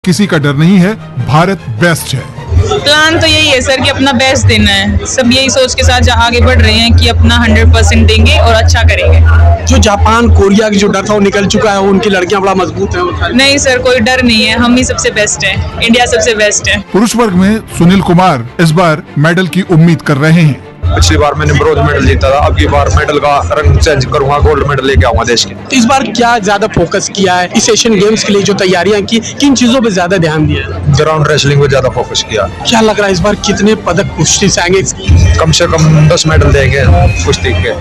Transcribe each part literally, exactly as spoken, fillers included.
किसी का डर नहीं है, भारत बेस्ट है। प्लान तो यही है सर कि अपना बेस्ट देना है। सब यही सोच के साथ आगे बढ़ रहे हैं कि अपना हंड्रेड परसेंट देंगे और अच्छा करेंगे। जो जापान कोरिया की जो डर था वो निकल चुका है, उनकी लड़कियां बड़ा मजबूत हैं। नहीं सर, कोई डर नहीं है, हम ही सबसे बेस्ट हैं, इंडिया सबसे बेस्ट है। पुरुष वर्ग में सुनील कुमार इस बार मेडल की उम्मीद कर रहे हैं। पिछली बार मैंने ब्रोंज मेडल जीता था, अब की बार मेडल का रंग चेंज करूंगा, गोल्ड मेडल लेके आऊंगा देश के। तो इस बार क्या ज्यादा फोकस किया है इस एशियन गेम्स के लिए, जो तैयारियां की, किन चीजों पे ज्यादा ध्यान दिया है? ग्राउंड रेसलिंग पे ज्यादा फोकस किया। क्या लग रहा है इस बार कितने पदक कुश्ती से आएंगे? कम से कम दस मेडल देंगे कुश्ती के।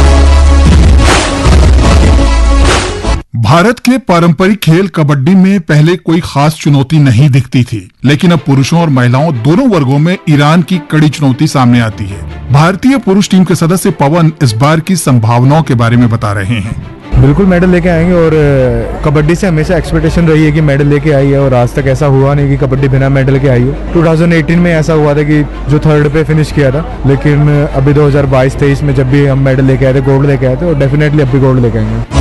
भारत के पारंपरिक खेल कबड्डी में पहले कोई खास चुनौती नहीं दिखती थी, लेकिन अब पुरुषों और महिलाओं दोनों वर्गों में ईरान की कड़ी चुनौती सामने आती है। भारतीय पुरुष टीम के सदस्य पवन इस बार की संभावनाओं के बारे में बता रहे हैं। बिल्कुल मेडल लेके आएंगे और कबड्डी से हमेशा एक्सपेक्टेशन रही है कि मेडल लेके आई है और आज तक ऐसा हुआ नहीं कि कबड्डी बिना मेडल के आई हो। दो हज़ार अठारह में ऐसा हुआ था कि जो थर्ड पे फिनिश किया था, लेकिन अभी दो हज़ार बाईस तेईस में जब भी हम मेडल लेके आए थे, गोल्ड लेके आए थे, और डेफिनेटली अब भी गोल्ड लेके आएंगे।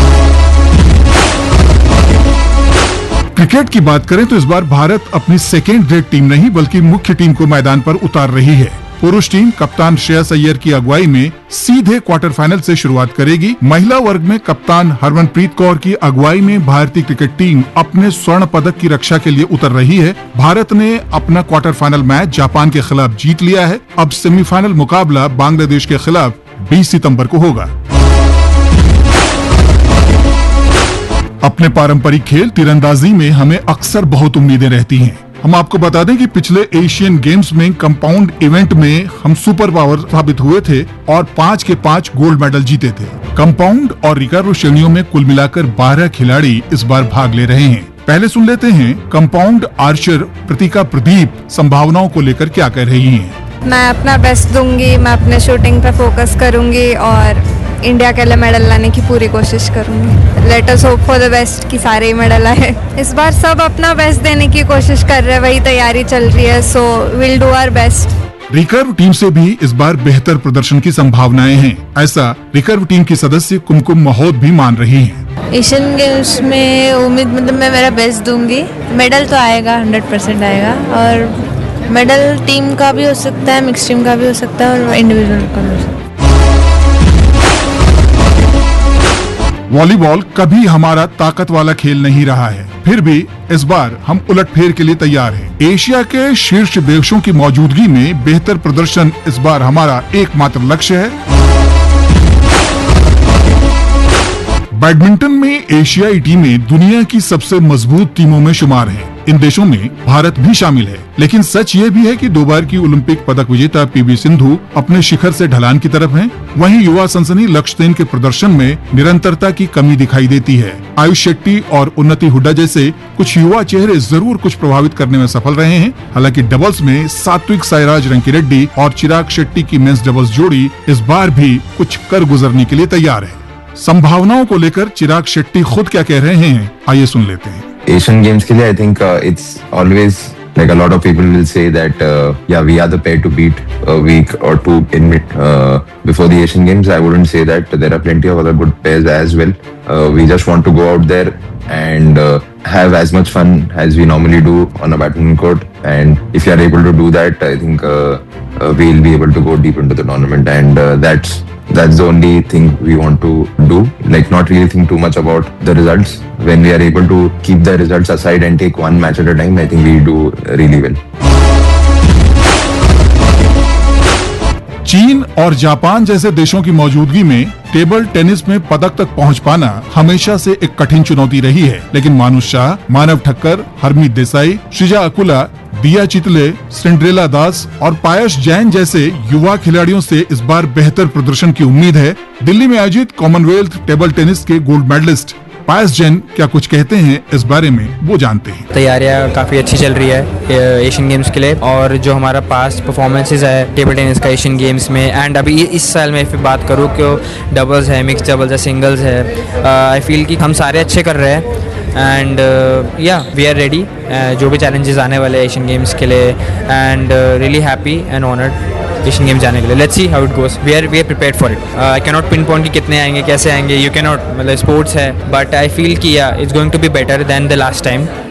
क्रिकेट की बात करें तो इस बार भारत अपनी सेकेंड ग्रेड टीम नहीं बल्कि मुख्य टीम को मैदान पर उतार रही है। पुरुष टीम कप्तान श्रेयस अय्यर की अगुवाई में सीधे क्वार्टर फाइनल से शुरुआत करेगी। महिला वर्ग में कप्तान हरमनप्रीत कौर की अगुवाई में भारतीय क्रिकेट टीम अपने स्वर्ण पदक की रक्षा के लिए उतर रही है। भारत ने अपना क्वार्टर फाइनल मैच जापान के खिलाफ जीत लिया है। अब सेमीफाइनल मुकाबला बांग्लादेश के खिलाफ बीस सितंबर को होगा। अपने पारंपरिक खेल तीरंदाजी में हमें अक्सर बहुत उम्मीदें रहती हैं। हम आपको बता दें कि पिछले एशियन गेम्स में कंपाउंड इवेंट में हम सुपर पावर साबित हुए थे और पांच के पांच गोल्ड मेडल जीते थे। कंपाउंड और रिकर्व श्रेणियों में कुल मिलाकर बारह खिलाड़ी इस बार भाग ले रहे हैं। पहले सुन लेते हैं कंपाउंड आर्चर प्रतीका प्रदीप संभावनाओं को लेकर क्या कह रही हैं। मैं अपना बेस्ट दूंगी, मैं अपने शूटिंग पे फोकस करूंगी और इंडिया के लिए मेडल लाने की पूरी कोशिश करूंगी। Let us hope for the best कि सारे ही मेडल आए। इस बार सब अपना बेस्ट देने की कोशिश कर रहे हैं, वही तैयारी चल रही है, so will do our best. Recurve team से भी इस बार बेहतर प्रदर्शन की संभावनाएं हैं, ऐसा रिकर्व टीम की सदस्य कुमकुम महोद भी मान रही हैं। एशियन गेम्स में उम्मीद मतलब मैं मेरा बेस्ट दूंगी, मेडल तो आएगा, हंड्रेड परसेंट आएगा, और मेडल टीम का भी हो सकता है, मिक्स टीम का भी हो सकता है और इंडिविजुअल का भी हो सकता है। वॉलीबॉल कभी हमारा ताकत वाला खेल नहीं रहा है, फिर भी इस बार हम उलटफेर के लिए तैयार हैं। एशिया के शीर्ष देशों की मौजूदगी में बेहतर प्रदर्शन इस बार हमारा एकमात्र लक्ष्य है। बैडमिंटन में एशियाई टीमें दुनिया की सबसे मजबूत टीमों में शुमार हैं। इन देशों में भारत भी शामिल है, लेकिन सच ये भी है कि दो बार की ओलंपिक पदक विजेता पीवी सिंधु अपने शिखर से ढलान की तरफ हैं। वहीं युवा सनसनी लक्ष्य सेन के प्रदर्शन में निरंतरता की कमी दिखाई देती है। आयुष शेट्टी और उन्नति हुड्डा जैसे कुछ युवा चेहरे जरूर कुछ प्रभावित करने में सफल रहे हैं। हालांकि डबल्स में सात्विक साईराज रंकीरेड्डी और चिराग शेट्टी की मेंस डबल्स जोड़ी इस बार भी कुछ कर गुजरने के लिए तैयार है। संभावनाओं को लेकर चिराग शेट्टी खुद क्या कह रहे हैं, आइए सुन लेते हैं। एशियन गेम्स के लिए I think it's always like a lot of people will say that uh, yeah we are the pair to beat a week or two in uh, before the Asian Games. I wouldn't say that. There are plenty of other good pairs as well. Uh, we just want to go out there and uh, have as much fun as we normally do on a badminton court, and if you are able to do that, I think uh, uh, we'll be able to go deep into the tournament, and uh, that's that's the only thing we want to do. Like, not really think too much about the results. When we are able to keep the results aside and take one match at a time, I think we do really well. चीन और Japan जैसे देशों की मौजूदगी में table tennis में पदक तक पहुंच पाना हमेशा से एक कठिन चुनौती रही है, लेकिन मानुष शाह, मानव ठक्कर, हरमीत देसाई, श्रीजा अकुला, दिया चितले, सिंड्रेला दास और पायस जैन जैसे युवा खिलाड़ियों से इस बार बेहतर प्रदर्शन की उम्मीद है। दिल्ली में आयोजित कॉमनवेल्थ टेबल टेनिस के गोल्ड मेडलिस्ट पायस जैन क्या कुछ कहते हैं इस बारे में, वो जानते हैं। तैयारियां काफ़ी अच्छी चल रही है एशियन गेम्स के लिए, और जो हमारा पास्ट परफॉर्मेंसेस है टेबल टेनिस का एशियन गेम्स में, एंड अभी इस साल में फिर बात करूँ कि डबल्स है, मिक्स डबल्स है, सिंगल्स है, आई फील कि हम सारे अच्छे कर रहे हैं, एंड या वी आर रेडी जो भी चैलेंजेस आने वाले एशियन गेम्स के लिए, and really happy and honoured Asian games जाने के लिए। Let's see how it goes, we are we are prepared for it. I can not pin point कि कितने आएंगे, कैसे आएंगे, यू कैन नॉट, मतलब स्पोर्ट्स है, बट आई फील कि या it's going to be better than the last time.